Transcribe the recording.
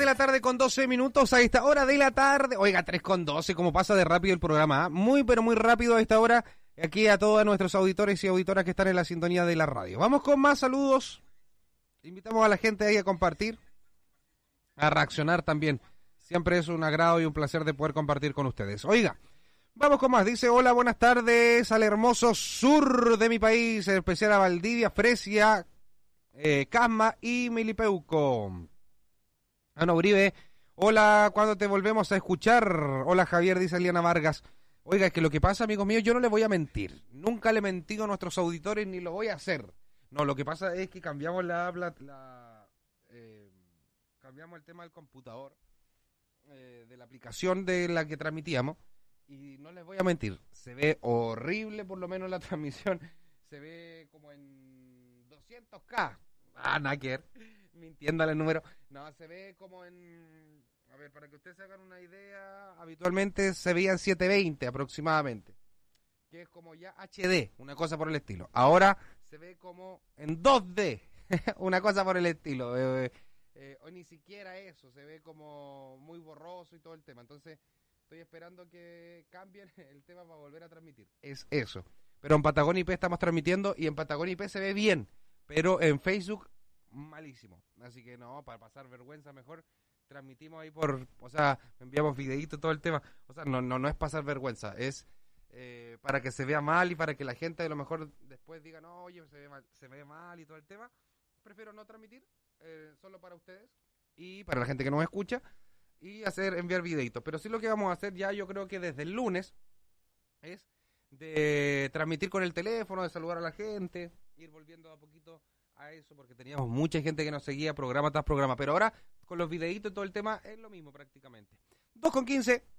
la tarde con 12 minutos a esta hora de la tarde. Oiga, 3 con 12, como pasa de rápido el programa, ¿eh? Muy, pero muy rápido a esta hora. Aquí a todos nuestros auditores y auditoras que están en la sintonía de la radio. Vamos con más saludos. Invitamos a la gente ahí a compartir, a reaccionar también. Siempre es un agrado y un placer de poder compartir con ustedes. Oiga, vamos con más. Dice, hola, buenas tardes al hermoso sur de mi país, en especial a Valdivia, Fresia, Casma y Milipeuco. Ana Uribe, hola, ¿cuándo te volvemos a escuchar? Hola Javier, dice Eliana Vargas. Oiga, es que lo que pasa, amigos míos, yo no les voy a mentir. Nunca le he mentido a nuestros auditores ni lo voy a hacer. No, lo que pasa es que cambiamos cambiamos el tema del computador, de la aplicación de la que transmitíamos, y no les voy a mentir, se ve horrible, por lo menos la transmisión, se ve como en 200K. Nada que ver, mintiéndole el número. No, se ve como en... A ver, para que ustedes se hagan una idea, habitualmente se veía en 720 aproximadamente, que es como ya HD, una cosa por el estilo. Ahora se ve como en 2D, una cosa por el estilo. O ni siquiera eso, se ve como muy borroso y todo el tema. Entonces, estoy esperando que cambien el tema para volver a transmitir. Es eso. Pero en Patagonia IP estamos transmitiendo y en Patagonia IP se ve bien, pero en Facebook malísimo. Así que no, para pasar vergüenza mejor transmitimos ahí enviamos videitos todo el tema. O sea, no es pasar vergüenza, es para que se vea mal y para que la gente a lo mejor después diga, no, oye, se ve mal y todo el tema. Prefiero no transmitir, solo para ustedes y para la gente que nos escucha, y enviar videitos. Pero sí, lo que vamos a hacer ya, yo creo que desde el lunes, es de transmitir con el teléfono, de saludar a la gente, ir volviendo a poquito a eso, porque teníamos mucha gente que nos seguía programa tras programa, pero ahora con los videitos y todo el tema es lo mismo prácticamente. 2 con 15,